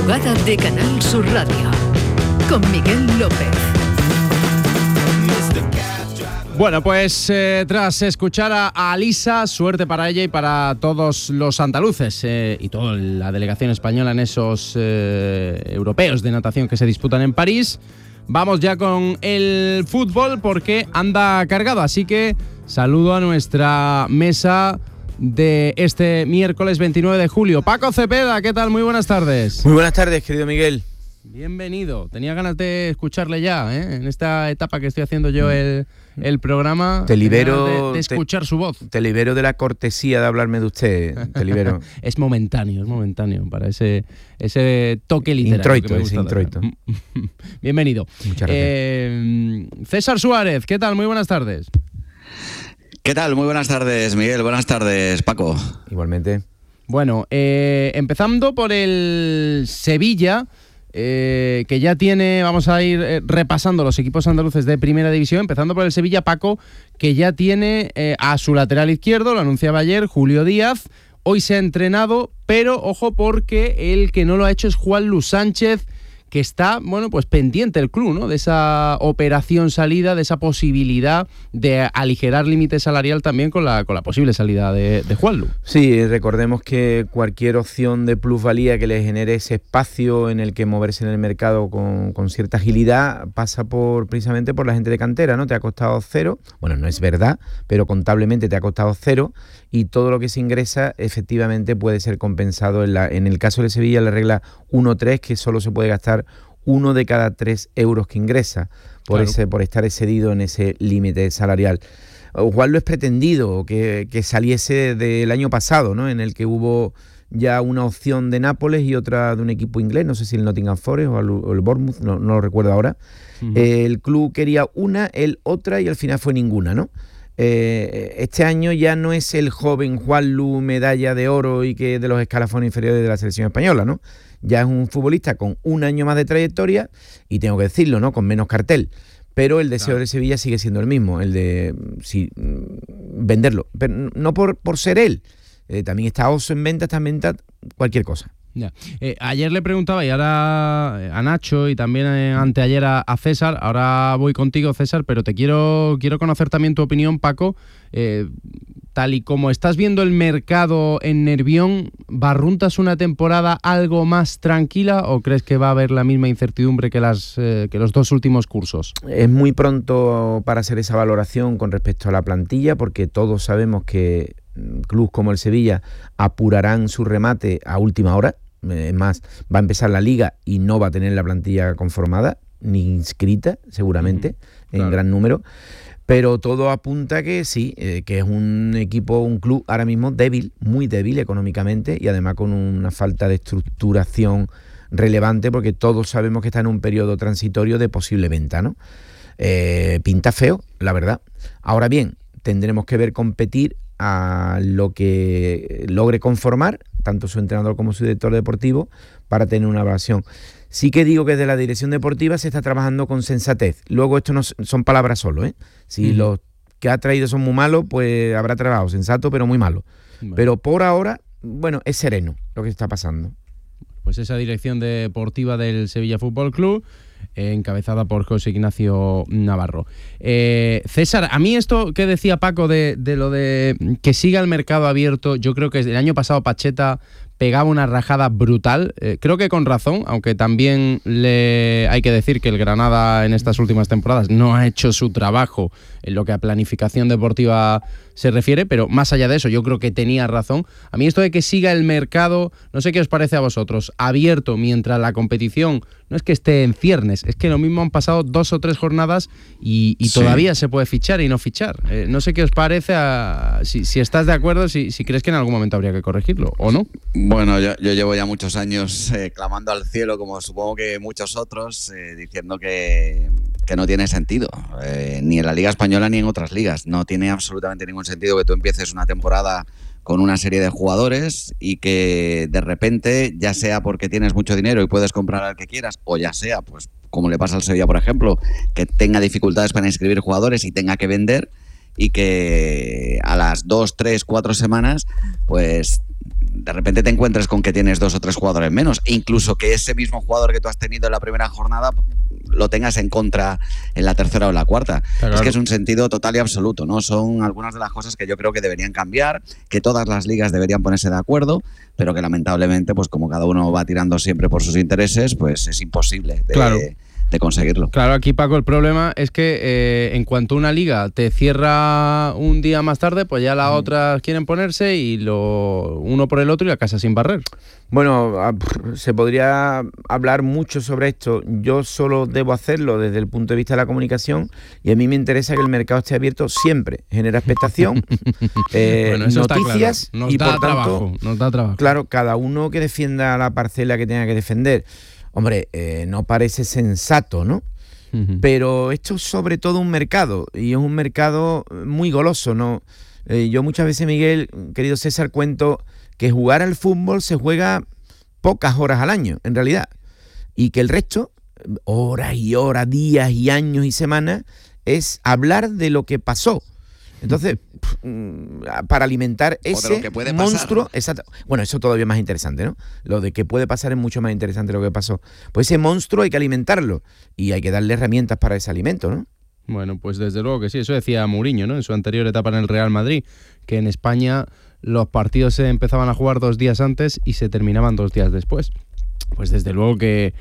madrugada de Canal Sur Radio con Miguel López. Bueno, pues tras escuchar a Alisa, suerte para ella y para todos los andaluces y toda la delegación española en esos europeos de natación que se disputan en París, vamos ya con el fútbol porque anda cargado, así que saludo a nuestra mesa de este miércoles 29 de julio. Paco Cepeda, ¿qué tal? Muy buenas tardes. Muy buenas tardes, querido Miguel. Bienvenido. Tenía ganas de escucharle ya, en esta etapa que estoy haciendo yo el programa. Te libero de escuchar su voz. Te libero de la cortesía de hablarme de usted. Te libero. Es momentáneo para ese toque literario. Introito. Bienvenido. Muchas gracias. César Suárez, ¿qué tal? Muy buenas tardes. ¿Qué tal? Muy buenas tardes, Miguel. Buenas tardes, Paco. Igualmente. Bueno, empezando por el Sevilla, que ya tiene, vamos a ir repasando los equipos andaluces de primera división, empezando por el Sevilla, Paco, que ya tiene a su lateral izquierdo, lo anunciaba ayer, Julio Díaz. Hoy se ha entrenado, pero ojo porque el que no lo ha hecho es Juan Luis Sánchez, que está, bueno, pues pendiente el club, ¿no? De esa operación salida, de esa posibilidad de aligerar límite salarial también con la posible salida de Juanlu. Sí, recordemos que cualquier opción de plusvalía que le genere ese espacio en el que moverse en el mercado con cierta agilidad pasa precisamente por la gente de cantera, ¿no? Te ha costado cero, bueno, no es verdad, pero contablemente te ha costado cero y todo lo que se ingresa efectivamente puede ser compensado en el caso de Sevilla, la regla 1-3, que solo se puede gastar 1 de cada 3 euros que ingresa por estar excedido en ese límite salarial. Juan lo es pretendido que saliese del año pasado, ¿no? En el que hubo ya una opción de Nápoles y otra de un equipo inglés, no sé si el Nottingham Forest o el Bournemouth, no lo recuerdo ahora. Uh-huh. El club quería una, él otra y al final fue ninguna, ¿no? Este año ya no es el joven Juanlu, medalla de oro y que de los escalafones inferiores de la selección española, ¿no? Ya es un futbolista con un año más de trayectoria y tengo que decirlo, ¿no? Con menos cartel. Pero el deseo de Sevilla sigue siendo el mismo, el de venderlo. Pero no por ser él. También está Oso en venta, está en venta cualquier cosa. Ya. Ayer le preguntaba y ahora a Nacho y también anteayer a César. Ahora voy contigo, César, pero te quiero conocer también tu opinión, Paco. Tal y como estás viendo el mercado en Nervión, ¿barruntas una temporada algo más tranquila o crees que va a haber la misma incertidumbre que los dos últimos cursos? Es muy pronto para hacer esa valoración con respecto a la plantilla, porque todos sabemos que clubes como el Sevilla apurarán su remate a última hora. Es más, va a empezar la liga y no va a tener la plantilla conformada ni inscrita seguramente en gran número, pero todo apunta que sí, que es un club ahora mismo débil, muy débil económicamente y además con una falta de estructuración relevante, porque todos sabemos que está en un periodo transitorio de posible venta, ¿no? Pinta feo, la verdad. Ahora bien, tendremos que ver competir a lo que logre conformar tanto su entrenador como su director deportivo para tener una evaluación. Sí que digo que desde la dirección deportiva se está trabajando con sensatez. Luego esto no son palabras solo, ¿eh? Si los que ha traído son muy malos, pues habrá trabajo sensato, pero muy malo. Bueno. Pero por ahora, bueno, es sereno lo que está pasando. Pues esa dirección deportiva del Sevilla Fútbol Club, encabezada por José Ignacio Navarro. César, a mí esto que decía Paco de lo de que siga el mercado abierto, yo creo que el año pasado Pacheta pegaba una rajada brutal, creo que con razón, aunque también hay que decir que el Granada en estas últimas temporadas no ha hecho su trabajo en lo que a planificación deportiva se refiere, pero más allá de eso yo creo que tenía razón. A mí esto de que siga el mercado, no sé qué os parece a vosotros, abierto mientras la competición no es que esté en ciernes, es que lo mismo han pasado 2 o 3 jornadas y todavía se puede fichar y no fichar. No sé qué os parece, si estás de acuerdo, si crees que en algún momento habría que corregirlo o no. Bueno, yo llevo ya muchos años clamando al cielo, como supongo que muchos otros, diciendo que no tiene sentido, ni en la Liga Española ni en otras ligas. No tiene absolutamente ningún sentido que tú empieces una temporada con una serie de jugadores y que de repente, ya sea porque tienes mucho dinero y puedes comprar al que quieras, o ya sea, pues como le pasa al Sevilla, por ejemplo, que tenga dificultades para inscribir jugadores y tenga que vender, y que a las 2, 3, 4 semanas, pues de repente te encuentres con que tienes 2 o 3 jugadores menos, e incluso que ese mismo jugador que tú has tenido en la primera jornada lo tengas en contra en la tercera o la cuarta. Claro. Es que es un sentido total y absoluto, ¿no? Son algunas de las cosas que yo creo que deberían cambiar, que todas las ligas deberían ponerse de acuerdo, pero que lamentablemente, pues como cada uno va tirando siempre por sus intereses, pues es imposible de conseguirlo. Claro, aquí, Paco, el problema es que en cuanto una liga te cierra un día más tarde, pues ya las otras quieren ponerse y uno por el otro y la casa sin barrer. Bueno, se podría hablar mucho sobre esto. Yo solo debo hacerlo desde el punto de vista de la comunicación, y a mí me interesa que el mercado esté abierto siempre. Genera expectación, bueno, noticias, claro. y por tanto, nos da trabajo. Claro, cada uno que defienda la parcela que tenga que defender. Hombre, no parece sensato, ¿no? Pero esto es sobre todo un mercado, y es un mercado muy goloso, ¿no? Yo muchas veces, Miguel, querido César, cuento que jugar al fútbol se juega pocas horas al año, en realidad, y que el resto, horas y horas, días y años y semanas, es hablar de lo que pasó. Entonces, para alimentar ese monstruo, exacto. Bueno, eso todavía es más interesante, ¿no? Lo de que puede pasar es mucho más interesante lo que pasó. Pues ese monstruo hay que alimentarlo y hay que darle herramientas para ese alimento, ¿no? Bueno, pues desde luego que sí, eso decía Mourinho, ¿no? En su anterior etapa en el Real Madrid, que en España los partidos se empezaban a jugar 2 días antes y se terminaban 2 días después. Pues desde luego que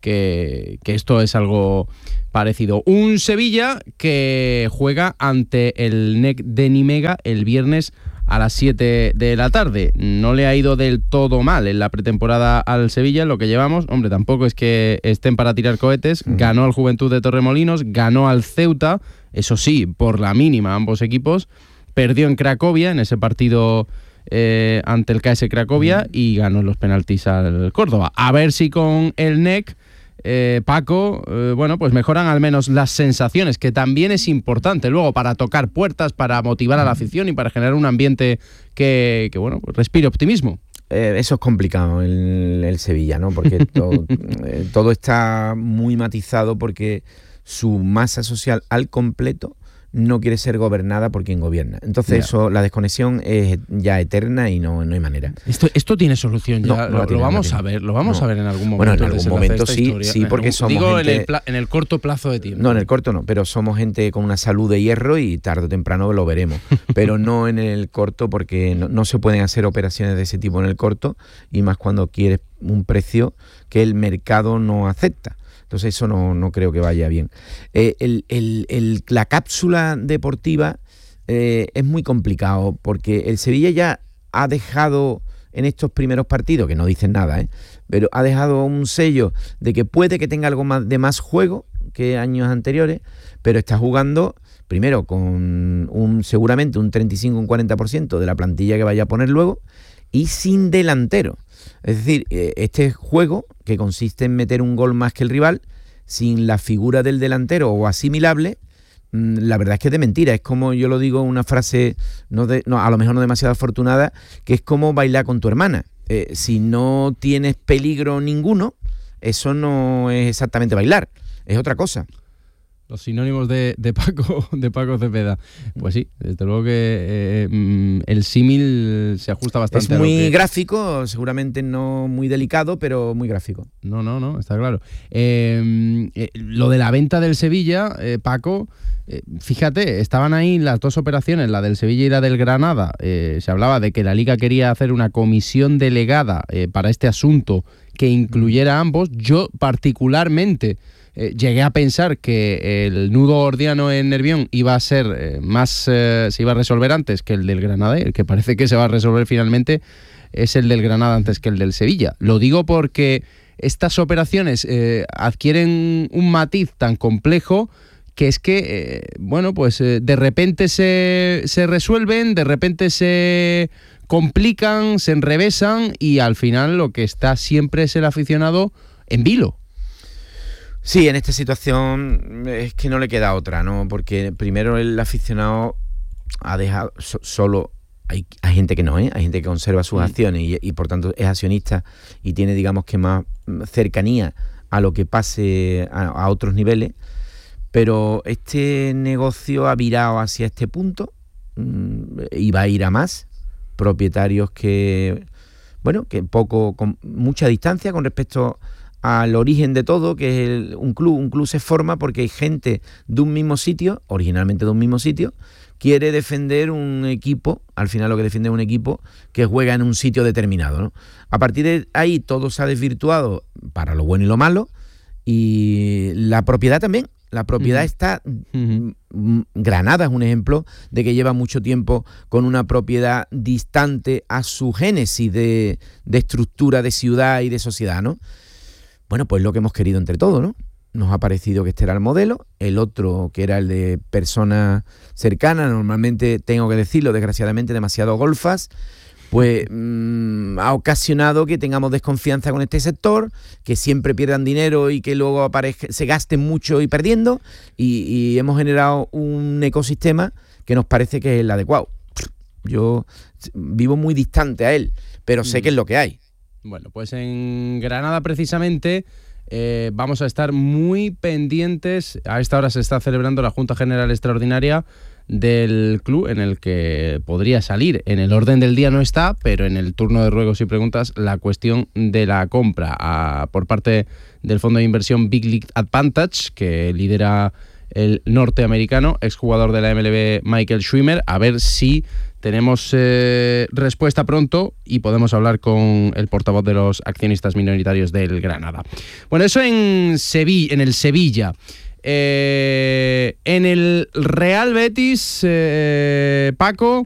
esto es algo parecido. Un Sevilla que juega ante el NEC de Nimega el viernes a las 7 de la tarde. No le ha ido del todo mal en la pretemporada al Sevilla, lo que llevamos. Hombre, tampoco es que estén para tirar cohetes. Ganó al Juventud de Torremolinos, ganó al Ceuta, eso sí, por la mínima ambos equipos. Perdió en Cracovia en ese partido ante el KS Cracovia y ganó en los penaltis al Córdoba. A ver si con el NEC, Paco, bueno, pues mejoran al menos las sensaciones, que también es importante luego para tocar puertas, para motivar a la afición y para generar un ambiente que bueno, pues respire optimismo. Eso es complicado el Sevilla, ¿no? Porque todo está muy matizado, porque su masa social al completo no quiere ser gobernada por quien gobierna. Entonces eso, la desconexión es ya eterna y no hay manera. Esto tiene solución ya, lo vamos a ver en algún momento. Bueno, en algún momento sí, porque somos gente... en el corto plazo de tiempo. No, en el corto no, pero somos gente con una salud de hierro y tarde o temprano lo veremos. Pero no en el corto, porque no se pueden hacer operaciones de ese tipo en el corto, y más cuando quieres un precio que el mercado no acepta. Entonces eso no creo que vaya bien. La cápsula deportiva es muy complicado, porque el Sevilla ya ha dejado en estos primeros partidos, que no dicen nada, pero ha dejado un sello de que puede que tenga algo más juego que años anteriores, pero está jugando primero con seguramente un 35 o un 40% de la plantilla que vaya a poner luego, y sin delantero. Es decir, este juego, que consiste en meter un gol más que el rival, sin la figura del delantero o asimilable, la verdad es que es de mentira. Es como, yo lo digo, una frase a lo mejor no demasiado afortunada, que es como bailar con tu hermana. Si no tienes peligro ninguno, eso no es exactamente bailar, es otra cosa. Los sinónimos de Paco Cepeda. Pues sí, desde luego que el símil se ajusta bastante. Es muy gráfico, seguramente no muy delicado, pero muy gráfico. No, está claro. Lo de la venta del Sevilla, Paco, fíjate, estaban ahí las 2 operaciones, la del Sevilla y la del Granada. Se hablaba de que la Liga quería hacer una comisión delegada para este asunto que incluyera a ambos. Yo particularmente llegué a pensar que el nudo gordiano en Nervión iba a ser se iba a resolver antes que el del Granada. El que parece que se va a resolver finalmente es el del Granada antes que el del Sevilla. Lo digo porque estas operaciones adquieren un matiz tan complejo, que es que, de repente se resuelven, de repente se complican, se enrevesan, y al final lo que está siempre es el aficionado en vilo. Sí, en esta situación es que no le queda otra, ¿no? Porque primero el aficionado ha dejado solo... Hay gente que no, hay gente que conserva sus acciones y por tanto es accionista y tiene, digamos, que más cercanía a lo que pase a otros niveles, pero este negocio ha virado hacia este punto y va a ir a más. Propietarios que bueno, que con mucha distancia con respecto al origen de todo, que es un club se forma porque hay gente de un mismo sitio, originalmente de un mismo sitio, quiere defender un equipo, al final lo que defiende es un equipo que juega en un sitio determinado, ¿no? A partir de ahí todo se ha desvirtuado para lo bueno y lo malo, y la propiedad también. La propiedad está... Granada es un ejemplo de que lleva mucho tiempo con una propiedad distante a su génesis de estructura de ciudad y de sociedad, ¿no? Bueno, pues lo que hemos querido entre todos, ¿no? Nos ha parecido que este era el modelo, el otro, que era el de personas cercanas, normalmente, tengo que decirlo, desgraciadamente, demasiado golfas, pues ha ocasionado que tengamos desconfianza con este sector, que siempre pierdan dinero y que luego se gasten mucho y perdiendo, y hemos generado un ecosistema que nos parece que es el adecuado. Yo vivo muy distante a él, pero sé que es lo que hay. Bueno, pues en Granada precisamente vamos a estar muy pendientes. A esta hora se está celebrando la Junta General Extraordinaria del club, en el que podría salir, en el orden del día no está, pero en el turno de ruegos y preguntas, la cuestión de la compra por parte del fondo de inversión Big League Advantage, que lidera el norteamericano, exjugador de la MLB Michael Schwimmer. A ver si tenemos respuesta pronto y podemos hablar con el portavoz de los accionistas minoritarios del Granada. Bueno, eso en el Sevilla. En el Real Betis, Paco,